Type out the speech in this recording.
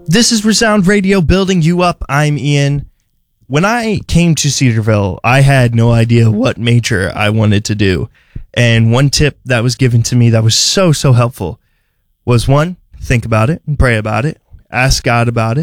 This is Resound Radio, building you up. I'm Ian. When I came to Cedarville, I had no idea what major I wanted to do. And one tip that was given to me that was so helpful was, one, think about it and pray about it. Ask God about it.